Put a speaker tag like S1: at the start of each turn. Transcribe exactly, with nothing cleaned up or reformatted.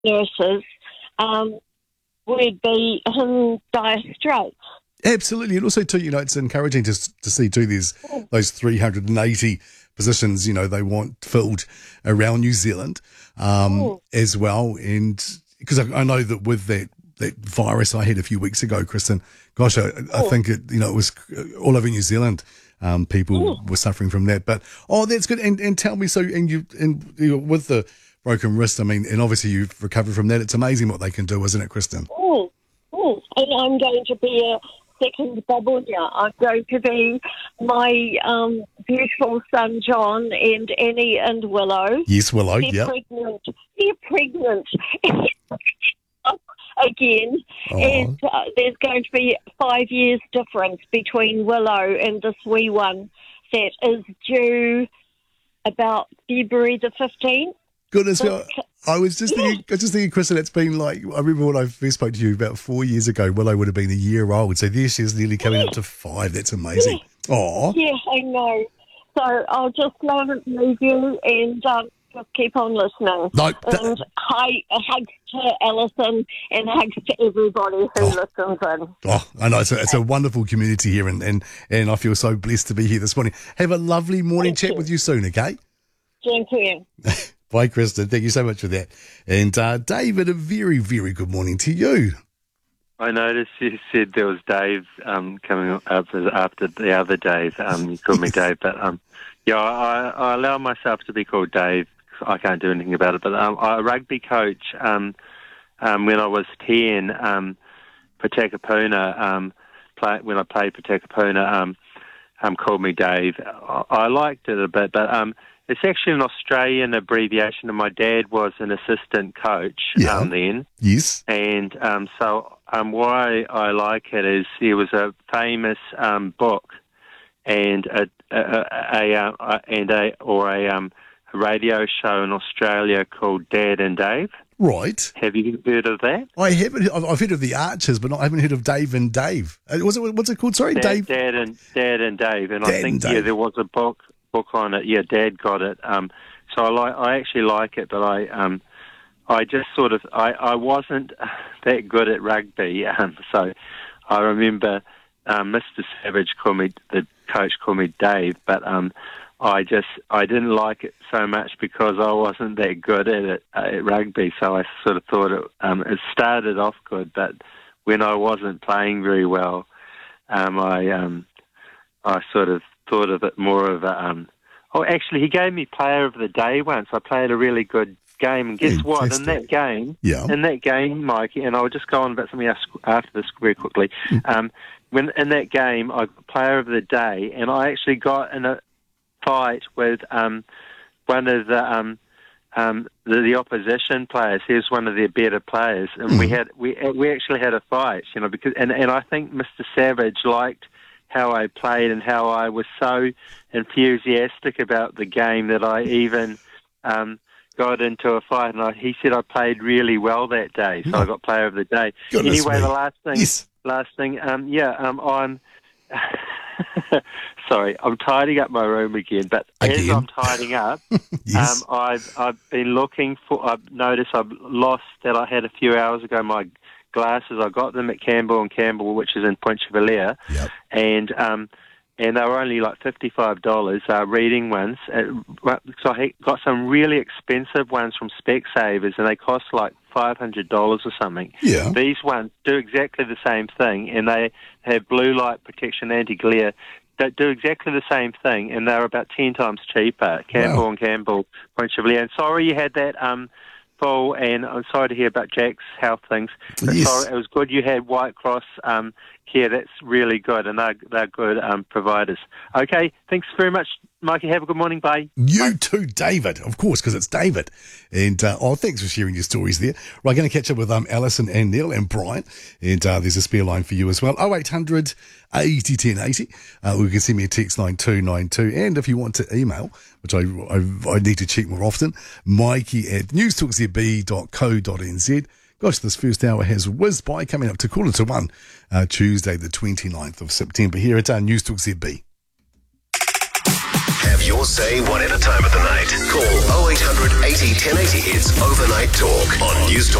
S1: nurses, um, we'd be in dire straits.
S2: Absolutely. And also, too, you know, it's encouraging to, to see, too, there's those three hundred eighty positions, you know, they want filled around New Zealand um,
S1: Mm.
S2: as well. And because I, I know that with that, that virus I had a few weeks ago, Kristen, gosh, I, I think it, you know, it was all over New Zealand. Um, people
S1: Mm.
S2: were suffering from that. But, oh, that's good. And, and tell me, so, and you, and you know, with the broken wrist, I mean, and obviously you've recovered from that. It's amazing what they can do, isn't it, Kristen?
S1: Mm. Mm. And I'm going to be a second bubble now. I'm going to be my um, beautiful son John and Annie and Willow.
S2: Yes, Willow,
S1: They're
S2: yeah.
S1: pregnant. They're pregnant again.
S2: Oh.
S1: And uh, there's going to be five years difference between Willow and this wee one that is due about February the fifteenth.
S2: Goodness, I, I was just
S1: Yeah.
S2: thinking, I was just thinking, Kristen, it's been like, I remember when I first spoke to you about four years ago, Willow would have been a year old. So there she is, nearly coming up to five. That's amazing. Oh,
S1: Yeah, I know. So I'll just love and leave you and um, just keep on listening.
S2: No, that-
S1: and hi, hugs to Alison and hugs to everybody who
S2: Oh.
S1: listens in.
S2: oh, I know. It's a, it's a wonderful community here, and, and, and I feel so blessed to be here this morning. Have a lovely morning
S1: Thank
S2: chat
S1: you.
S2: with you soon, okay?
S1: Thank you.
S2: Bye, Kristen. Thank you so much for that. And uh, David, a very, very good morning to you.
S3: I noticed you said there was Dave um, coming up after the other Dave. Um, you called me Dave, but um, yeah, I, I allow myself to be called Dave. I can't do anything about it. But um, I rugby coach um, um, when I was ten um, for Takapuna. Um, play, when I played for Takapuna, um, um, called me Dave. I, I liked it a bit, but um, it's actually an Australian abbreviation, and my dad was an assistant coach
S2: Yeah.
S3: um, then.
S2: Yes.
S3: And um, so um, why I like it is there was a famous um, book and a, a, a, a, a and a or a, um, a radio show in Australia called Dad and Dave.
S2: Right.
S3: Have you heard of that?
S2: I haven't. I've I've heard of the Archers, but not, I haven't heard of Dave and Dave. Uh, Was it? What's it called? Sorry,
S3: Dad,
S2: Dave.
S3: Dad and Dad and Dave, and
S2: Dad
S3: I think
S2: and
S3: yeah,
S2: Dave.
S3: there was a book book on it. Yeah, Dad got it. Um, so I like. I actually like it, but I um, I just sort of I, I wasn't that good at rugby. Um, so I remember um, Mister Savage called me the coach called me Dave, but um, I just I didn't like it so much because I wasn't that good at it at rugby. So I sort of thought it um, it started off good, but when I wasn't playing very well, um, I um, I sort of thought of it more of a. Um, oh, actually, he gave me Player of the Day once. I played a really good game, and guess what? In
S2: Fantastic.
S3: that game,
S2: Yeah.
S3: in that game, Mikey, and I'll just go on about something else after this very quickly. Um, when in that game, I got Player of the Day, and I actually got in a fight with um, one of the, um, um, the the opposition players. He was one of their better players, and we had we we actually had a fight, you know, because and, and I think Mister Savage liked how I played and how I was so enthusiastic about the game that I even um, got into a fight, and I, he said I played really well that day, so I got Player of the Day.
S2: Goodness
S3: anyway,
S2: me.
S3: the last thing,
S2: Yes.
S3: last thing, um, yeah, um, I'm sorry, I'm tidying up my room again, but as
S2: Again?
S3: I'm tidying up,
S2: Yes.
S3: um, I've I've been looking for. I've noticed I've lost that I had a few hours ago my glasses. I got them at Campbell and Campbell, which is in Pontchevalier,
S2: Yep.
S3: and um, and they were only like fifty-five dollars, uh, reading ones. Uh, so I got some really expensive ones from Specsavers, and they cost like five hundred dollars or something.
S2: Yeah.
S3: These ones do exactly the same thing, and they have blue light protection, anti-glare. They do exactly the same thing, and they're about ten times cheaper. Campbell
S2: Wow.
S3: and Campbell, Pontchevalier. And sorry you had that um, full, and I'm sorry to hear about Jack's health things. But
S2: Yes.
S3: sorry, it was good you had White Cross um, care. That's really good, and they're, they're good um, providers. Okay, thanks very much, Mikey. Have a good morning. Bye.
S2: You too, David, of course, because it's David. And, uh, oh, thanks for sharing your stories there. We're going to catch up with um, Alison and Neil and Brian. And uh, there's a spare line for you as well. oh eight hundred eighty ten eighty. Uh, or you can send me a text line two nine two. And if you want to email, which I, I, I need to check more often, Mikey at newstalkzb dot co dot n z. Gosh, this first hour has whizzed by, coming up to quarter to one, uh, Tuesday the twenty-ninth of September, here at our News Talk Z B.
S4: Have your say whatever time of the night. Call oh eight hundred eighty ten eighty. It's Overnight Talk on News Talk.